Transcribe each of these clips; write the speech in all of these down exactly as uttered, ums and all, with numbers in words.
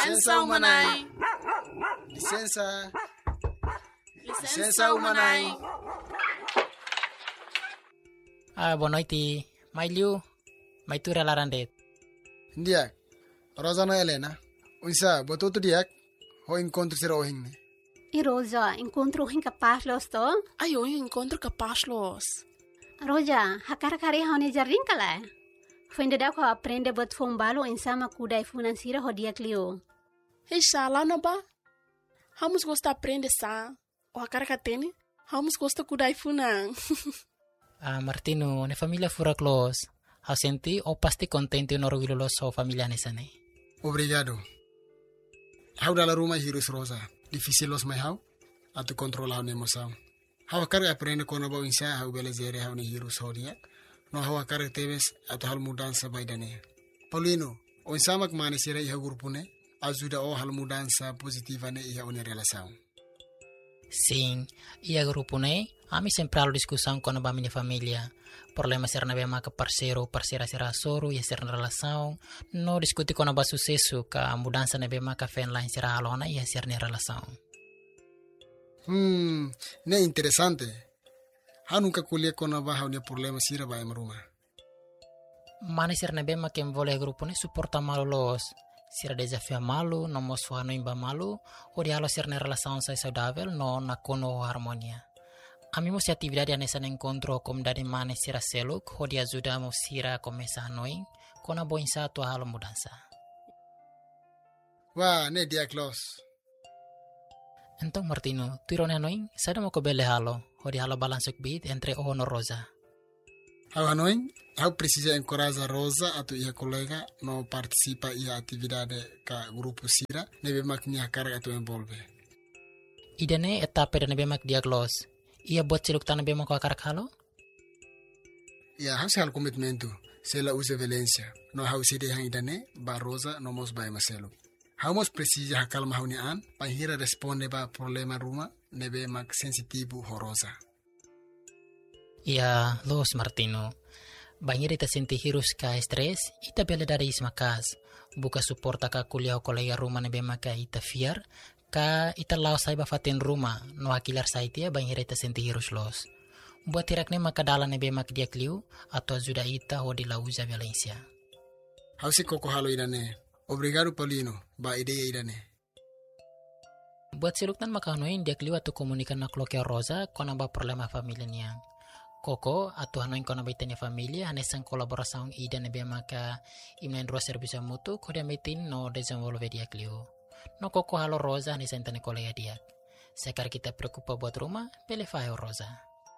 Licença umanai. Licença. Licença umanai. Ah, boa noite. Mai liu, mai tu relarandet. Ndiak. Rosana Helena. Unsa, botou tu diak. Ho encontro ser ohing ne. E Rosa, encontro hin capaz los to? Ai, eu encontro capaz los. Roja, hakar kari hone jarring kala. Fende da ko aprende buat fombalo insama kudai financiera ho dia clio. Hei, lá na ba? Vamos gostar aprender sa. O a cara que tem, vamos gostar kudai funang. Ah, Martino, ne família fura close. Hau senti o pasti contente no orgulho los so família nessa ne. Obrigado. Hau dala rumah hirus Rosa. Difícil los mai hau. Atu controlar ne emoção. Hau akar aprende kono ba insa hau belezere hau ne hirus hodia. No hau akar tebes atu hal mudança baidane. Paulino, o insama kmane sira iha grupo ne. Ajuda o hal mudança positiva ne iha une relação. Sim, ia grupo ne. Ami sempre halo discussão com a minha família. Problema ser na bema que parceiro, parceira será soro e ser na relação. No discutir com a sucesso que a mudança na bema que fen lá será alona e ser na relação. Hmm, ne interessante. Ha nunca kuliah com a barra ne problema sira ba em rumah. Mana ser na bema que envolve grupo ne suporta malo los. Sira desafio malu, no mos no imba malu, o dialo ser na relação sai saudável, no na kono harmonia. Amimo si atividade nessa encontro como dari mana sira seluk, ho dia ajuda mo sira começar noin, kona boin sa tua halo mudança. Wah, ne dia close. Então Martino, tu irone noin, sada mo ko bele halo, ho dia halo balansuk bit entre o no Rosa. Hau hanoin, hau precisa encorajar Rosa atau ia colega no participa ia atividade ka grupo sira, nebe maknya carga atau envolve. Idane etapa de nebe mak dia close. Ia buat celuk tanah bema ko akar halo? Ya, hau hal komitmentu. Sela use Valencia. No hau side hang idane, ba Rosa no mos ba maselu. Hau mos precisa hakal mahuni an, panghira responde ba problema ruma, nebe mak sensitivo ho Rosa. Ia, los Martino. Banhir ita senti hirus ka stres, ita bela dari ismakas. Buka suporta ka kuliah kolega rumah nebe maka ita fiar, ka ita lao sai bafatin rumah, no akilar sai tia banhir ita senti hirus los. Buat tirak ne maka dala nebe mak dia kliu, atau ajuda ita ho di lauza Valencia. Hau si koko halo idane. Obrigado Paulino, ba ideia idane. Buat siluktan maka hanoin dia kliu atau komunikan nak loke Rosa, kona ba problema familia niang. Koko atau hanoin kona baitanya familia anesan kolaborasang ida nebe maka imnen dua servisa mutu kodia metin no desenvolve dia kliu. No koko halo Rosa anesan tane kolega dia. Sekarang kita preocupa buat rumah, pele fayo Rosa.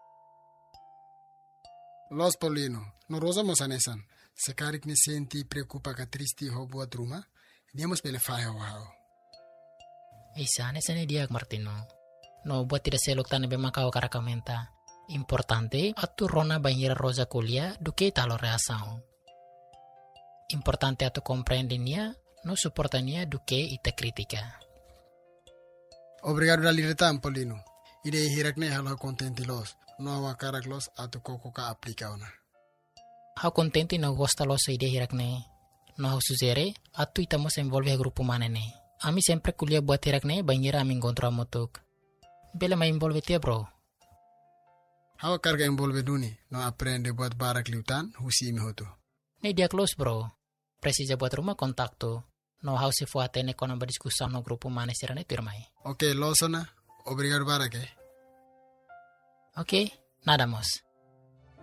Los Paulino, no Rosa mos anesan. Sekarang ni senti preocupa ka tristi ho buat rumah, dia mos pele fayo hao. Isa anesan dia Martino. No buat tidak selok tane be maka o karakamenta. Importante atu rona banhira Rosa kuliah duke talo reação. Importante atu comprendenia, no suportania duke ita kritika. Obrigado da liretan Paulino. Ide hirakne halo contenti los. No awa karak los atu koko ka aplika ona. Hau contenti no gosta los ide hirakne. No hau suzere atu itamos envolve grupo manene. Ami sempre kuliah buat hirakne banhira ami encontro motuk. Bela mai envolve tia bro. Hau carga envolve duni, no aprende buat barak liutan, husi imi hotu. Ne dia close bro. Precisa buat rumah kontakto. No hau se fuate ne kona berdiskusa no grupo mane sirane turmai. Ok, losona. Obrigado barak eh. Ok, nada más.